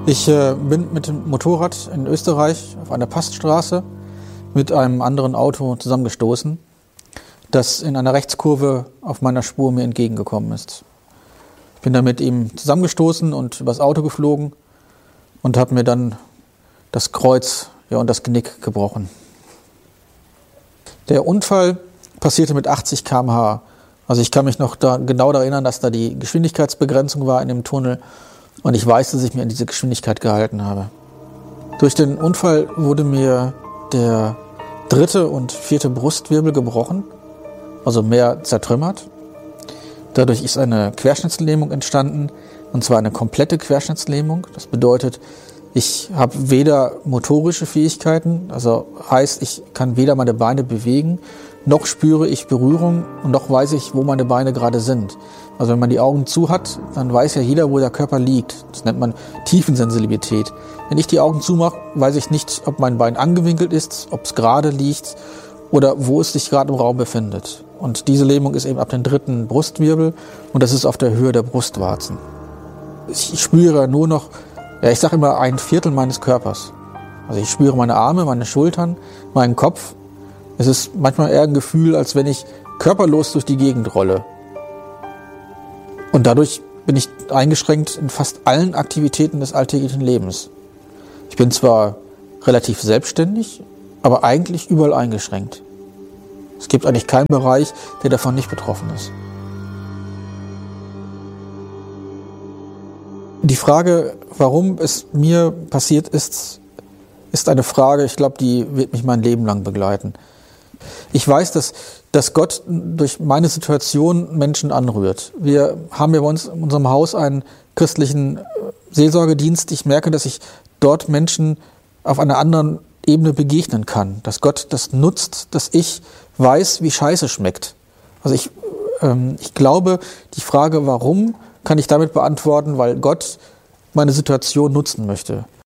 Ich bin mit dem Motorrad in Österreich auf einer Passstraße mit einem anderen Auto zusammengestoßen, das in einer Rechtskurve auf meiner Spur mir entgegengekommen ist. Ich bin dann mit ihm zusammengestoßen und übers Auto geflogen und habe mir dann das Kreuz und das Genick gebrochen. Der Unfall passierte mit 80 km/h. Also ich kann mich noch genau daran erinnern, dass da die Geschwindigkeitsbegrenzung war in dem Tunnel. Und ich weiß, dass ich mir an diese Geschwindigkeit gehalten habe. Durch den Unfall wurde mir der 3. und 4. Brustwirbel gebrochen, also mehr zertrümmert. Dadurch ist eine Querschnittslähmung entstanden, und zwar eine komplette Querschnittslähmung. Das bedeutet, ich habe weder motorische Fähigkeiten, also heißt, ich kann weder meine Beine bewegen, noch spüre ich Berührung und noch weiß ich, wo meine Beine gerade sind. Also wenn man die Augen zu hat, dann weiß ja jeder, wo der Körper liegt. Das nennt man Tiefensensibilität. Wenn ich die Augen zumache, weiß ich nicht, ob mein Bein angewinkelt ist, ob es gerade liegt oder wo es sich gerade im Raum befindet. Und diese Lähmung ist eben ab dem 3. Brustwirbel und das ist auf der Höhe der Brustwarzen. Ich spüre nur noch, ich sage immer, 1/4 meines Körpers. Also ich spüre meine Arme, meine Schultern, meinen Kopf. Es ist manchmal eher ein Gefühl, als wenn ich körperlos durch die Gegend rolle. Und dadurch bin ich eingeschränkt in fast allen Aktivitäten des alltäglichen Lebens. Ich bin zwar relativ selbstständig, aber eigentlich überall eingeschränkt. Es gibt eigentlich keinen Bereich, der davon nicht betroffen ist. Die Frage, warum es mir passiert ist eine Frage, ich glaube, die wird mich mein Leben lang begleiten. Ich weiß, dass Gott durch meine Situation Menschen anrührt. Wir haben ja bei uns in unserem Haus einen christlichen Seelsorgedienst. Ich merke, dass ich dort Menschen auf einer anderen Ebene begegnen kann. Dass Gott das nutzt, dass ich weiß, wie Scheiße schmeckt. Also ich glaube, die Frage, warum, kann ich damit beantworten, weil Gott meine Situation nutzen möchte.